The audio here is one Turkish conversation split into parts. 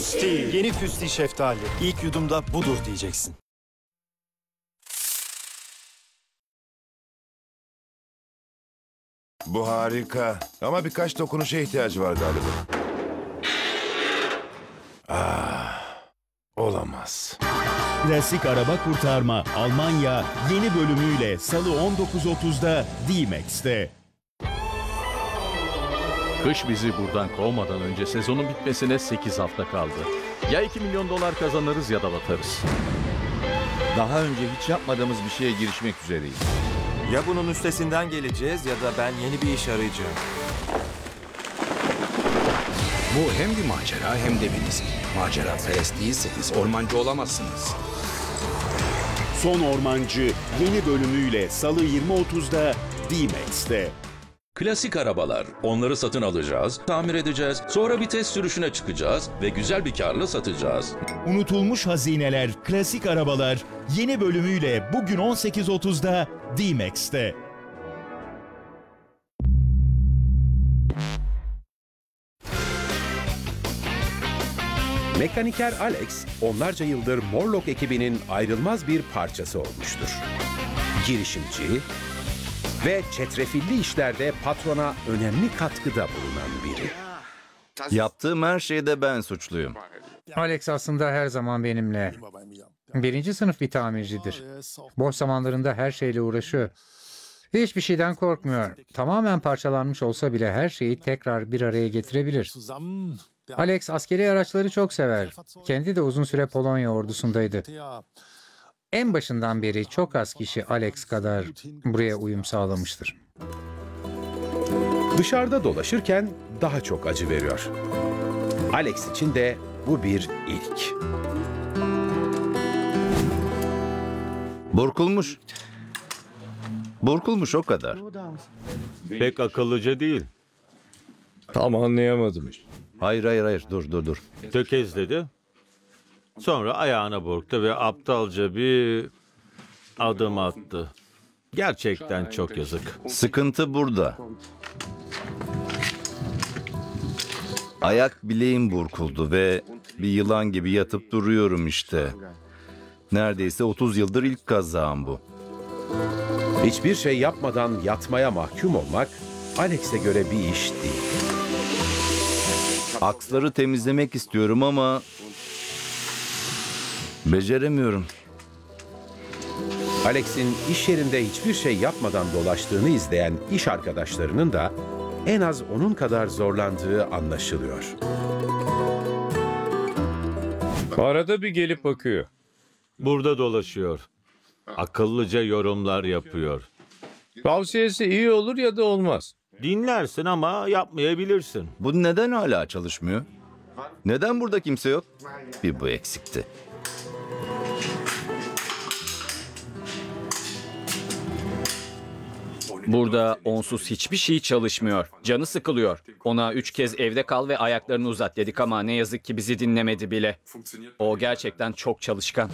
Füsti. Yeni Füsti şeftali. İlk yudumda budur diyeceksin. Bu harika. Ama birkaç dokunuşa ihtiyacı var galiba. Olamaz. Klasik araba kurtarma Almanya yeni bölümüyle Salı 19.30'da D-Max'te. Kış bizi buradan kovmadan önce sezonun bitmesine 8 hafta kaldı. Ya 2 milyon dolar kazanırız ya da batarız. Daha önce hiç yapmadığımız bir şeye girişmek üzereyiz. Ya bunun üstesinden geleceğiz ya da ben yeni bir iş arayacağım. Bu hem bir macera hem de bir risk. Macera perest değilseniz ormancı olamazsınız. Son Ormancı yeni bölümüyle Salı 20.30'da D-Max'te. Klasik arabalar. Onları satın alacağız, tamir edeceğiz, sonra bir test sürüşüne çıkacağız ve güzel bir karla satacağız. Unutulmuş hazineler, klasik arabalar yeni bölümüyle bugün 18.30'da D-Max'te. Mekaniker Alex, onlarca yıldır Morlock ekibinin ayrılmaz bir parçası olmuştur. Girişimci ve çetrefilli işlerde patrona önemli katkıda bulunan biri. Yaptığım her şeyde ben suçluyum. Alex aslında her zaman benimle. Birinci sınıf bir tamircidir. Boş zamanlarında her şeyle uğraşıyor. Hiçbir şeyden korkmuyor. Tamamen parçalanmış olsa bile her şeyi tekrar bir araya getirebilir. Alex askeri araçları çok sever. Kendi de uzun süre Polonya ordusundaydı. En başından beri çok az kişi Alex kadar buraya uyum sağlamıştır. Dışarıda dolaşırken daha çok acı veriyor. Alex için de bu bir ilk. Burkulmuş. Burkulmuş o kadar. Pek akıllıca değil. Tam anlayamadım. Hayır. Dur. Tökezledi. Sonra ayağına burktu ve aptalca bir adım attı. Gerçekten çok yazık. Sıkıntı burada. Ayak bileğim burkuldu ve bir yılan gibi yatıp duruyorum işte. Neredeyse 30 yıldır ilk kazağım bu. Hiçbir şey yapmadan yatmaya mahkum olmak Alex'e göre bir iş değil. Aksları temizlemek istiyorum ama beceremiyorum. Alex'in iş yerinde hiçbir şey yapmadan dolaştığını izleyen iş arkadaşlarının da en az onun kadar zorlandığı anlaşılıyor. Arada bir gelip bakıyor. Burada dolaşıyor. Akıllıca yorumlar yapıyor. Tavsiyesi iyi olur ya da olmaz. Dinlersin ama yapmayabilirsin. Bu neden hala çalışmıyor? Neden burada kimse yok? Bir bu eksikti. Burada onsuz hiçbir şey çalışmıyor. Canı sıkılıyor. Ona 3 kez evde kal ve ayaklarını uzat dedik ama ne yazık ki bizi dinlemedi bile. O gerçekten çok çalışkan.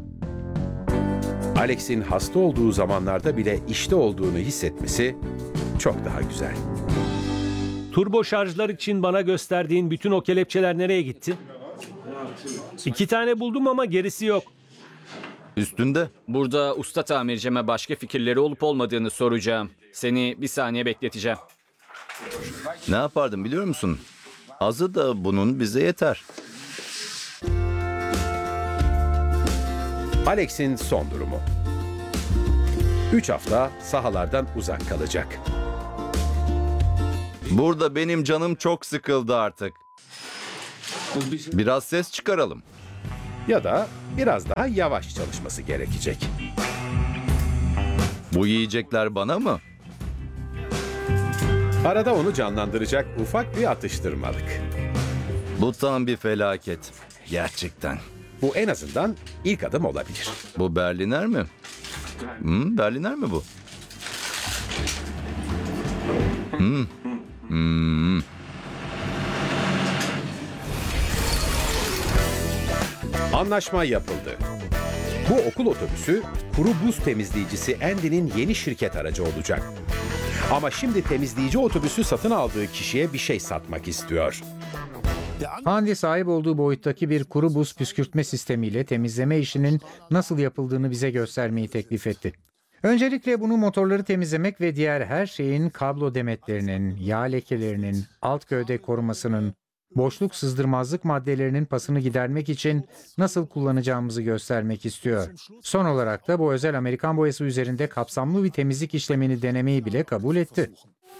Alex'in hasta olduğu zamanlarda bile işte olduğunu hissetmesi çok daha güzel. Turbo şarjlar için bana gösterdiğin bütün o kelepçeler nereye gitti? 2 tane buldum ama gerisi yok. Üstünde. Burada usta tamircime başka fikirleri olup olmadığını soracağım. Seni bir saniye bekleteceğim. Ne yapardım biliyor musun? Azı da bunun bize yeter. Alex'in son durumu. 3 hafta sahalardan uzak kalacak. Burada benim canım çok sıkıldı artık. Biraz ses çıkaralım. Ya da biraz daha yavaş çalışması gerekecek. Bu yiyecekler bana mı? Arada onu canlandıracak ufak bir atıştırmalık. Bu tam bir felaket. Gerçekten. Bu en azından ilk adım olabilir. Bu Berliner mi? Berliner mi bu? Anlaşma yapıldı. Bu okul otobüsü kuru buz temizleyicisi Andy'nin yeni şirket aracı olacak. Ama şimdi temizleyici otobüsü satın aldığı kişiye bir şey satmak istiyor. Andy sahip olduğu boyuttaki bir kuru buz püskürtme sistemiyle temizleme işinin nasıl yapıldığını bize göstermeyi teklif etti. Öncelikle bunu motorları temizlemek ve diğer her şeyin kablo demetlerinin, yağ lekelerinin, alt gövde korumasının, boşluk sızdırmazlık maddelerinin pasını gidermek için nasıl kullanacağımızı göstermek istiyor. Son olarak da bu özel Amerikan boyası üzerinde kapsamlı bir temizlik işlemini denemeyi bile kabul etti.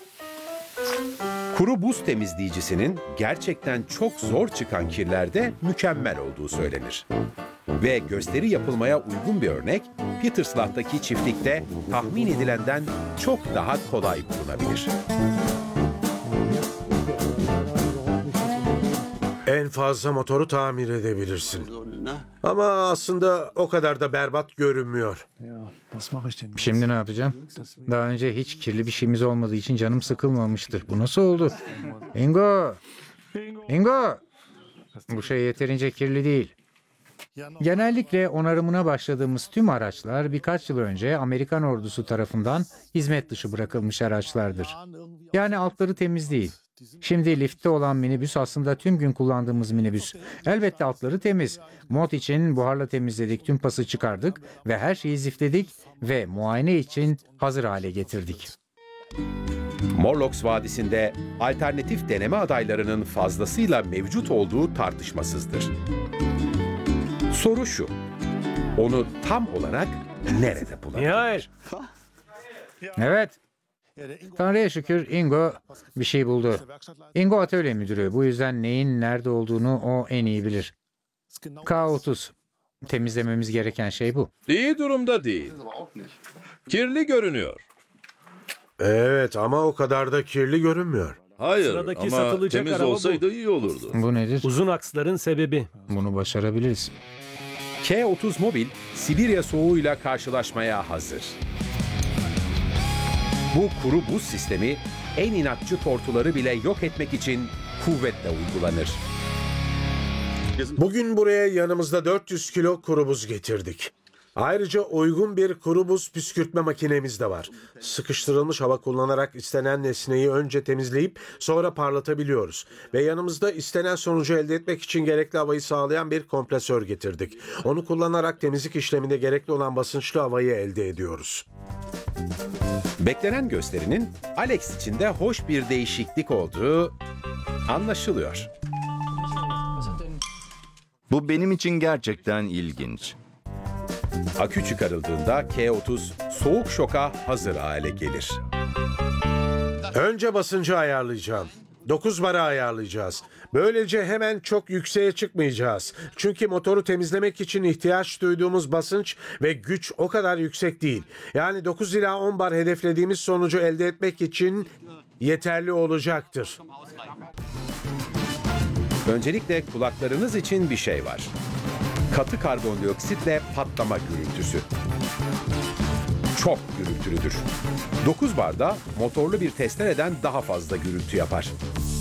Kuru buz temizleyicisinin gerçekten çok zor çıkan kirlerde mükemmel olduğu söylenir. Ve gösteri yapılmaya uygun bir örnek, Petersland'daki çiftlikte tahmin edilenden çok daha kolay bulunabilir. En fazla motoru tamir edebilirsin. Ama aslında o kadar da berbat görünmüyor. Şimdi ne yapacağım? Daha önce hiç kirli bir şeyimiz olmadığı için canım sıkılmamıştır. Bu nasıl oldu? Ingo! Ingo! Bu şey yeterince kirli değil. Genellikle onarımına başladığımız tüm araçlar birkaç yıl önce Amerikan ordusu tarafından hizmet dışı bırakılmış araçlardır. Yani altları temiz değil. Şimdi liftte olan minibüs aslında tüm gün kullandığımız minibüs. Elbette altları temiz. Mod için buharla temizledik, tüm pası çıkardık ve her şeyi zifledik ve muayene için hazır hale getirdik. Morlocks Vadisi'nde alternatif deneme adaylarının fazlasıyla mevcut olduğu tartışmasızdır. Soru şu, onu tam olarak nerede bulabilir? Hayır. Evet. Tanrı'ya şükür Ingo bir şey buldu. Ingo atölye müdürü. Bu yüzden neyin nerede olduğunu o en iyi bilir. K30. Temizlememiz gereken şey bu. İyi durumda değil. Kirli görünüyor. Evet ama o kadar da kirli görünmüyor. Hayır Sıradaki ama satılacak temiz araba bu. olsaydı iyi olurdu. Bu nedir? Uzun aksların sebebi. Bunu başarabiliriz. K30 Mobil, Sibirya soğuğuyla karşılaşmaya hazır. Bu kuru buz sistemi en inatçı tortuları bile yok etmek için kuvvetle uygulanır. Bugün buraya yanımızda 400 kilo kuru buz getirdik. Ayrıca uygun bir kuru buz püskürtme makinemiz de var. Sıkıştırılmış hava kullanarak istenen nesneyi önce temizleyip sonra parlatabiliyoruz. Ve yanımızda istenen sonucu elde etmek için gerekli havayı sağlayan bir kompresör getirdik. Onu kullanarak temizlik işleminde gerekli olan basınçlı havayı elde ediyoruz. Beklenen gösterinin Alex için de hoş bir değişiklik olduğu anlaşılıyor. Bu benim için gerçekten ilginç. Akü çıkarıldığında K30 soğuk şoka hazır hale gelir. Önce basıncı ayarlayacağım. 9 bara ayarlayacağız. Böylece hemen çok yükseğe çıkmayacağız. Çünkü motoru temizlemek için ihtiyaç duyduğumuz basınç ve güç o kadar yüksek değil. Yani 9 ila 10 bar hedeflediğimiz sonucu elde etmek için yeterli olacaktır. Öncelikle kulaklarınız için bir şey var. Katı karbondioksitle patlama gürültüsü. Çok gürültülüdür. 9 barda motorlu bir testereden daha fazla gürültü yapar.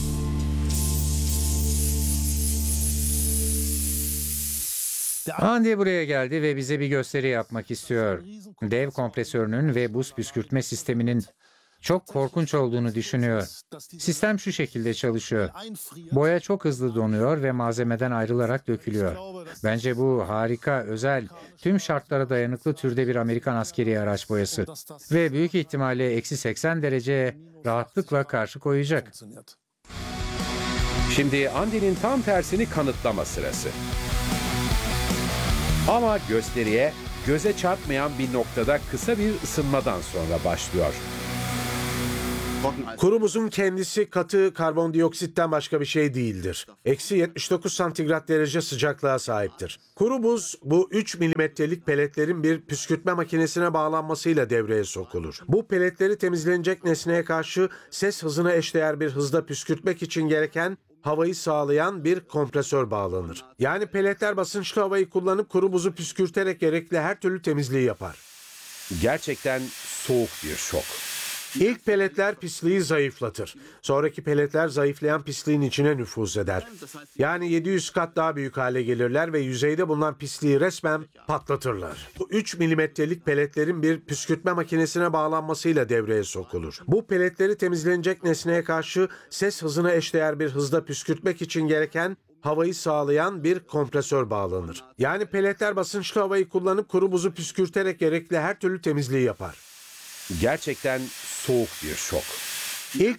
Andy buraya geldi ve bize bir gösteri yapmak istiyor. Dev kompresörünün ve buz püskürtme sisteminin çok korkunç olduğunu düşünüyor. Sistem şu şekilde çalışıyor. Boya çok hızlı donuyor ve malzemeden ayrılarak dökülüyor. Bence bu harika, özel, tüm şartlara dayanıklı türde bir Amerikan askeri araç boyası. Ve büyük ihtimalle eksi 80 derece rahatlıkla karşı koyacak. Şimdi Andy'nin tam tersini kanıtlama sırası. Ama gösteriye göze çarpmayan bir noktada kısa bir ısınmadan sonra başlıyor. Kuru buzun kendisi katı karbondioksitten başka bir şey değildir. Eksi 79 santigrat derece sıcaklığa sahiptir. Kuru buz bu 3 milimetrelik peletlerin bir püskürtme makinesine bağlanmasıyla devreye sokulur. Bu peletleri temizlenecek nesneye karşı ses hızına eşdeğer bir hızda püskürtmek için gereken havayı sağlayan bir kompresör bağlanır. Yani peletler basınçlı havayı kullanıp kuru buzu püskürterek gerekli her türlü temizliği yapar. Gerçekten soğuk bir şok. İlk peletler pisliği zayıflatır. Sonraki peletler zayıflayan pisliğin içine nüfuz eder. Yani 700 kat daha büyük hale gelirler ve yüzeyde bulunan pisliği resmen patlatırlar. Bu 3 milimetrelik peletlerin bir püskürtme makinesine bağlanmasıyla devreye sokulur. Bu peletleri temizlenecek nesneye karşı ses hızına eşdeğer bir hızda püskürtmek için gereken havayı sağlayan bir kompresör bağlanır. Yani peletler basınçlı havayı kullanıp kuru buzu püskürterek gerekli her türlü temizliği yapar. Gerçekten soğuk bir şok. İlk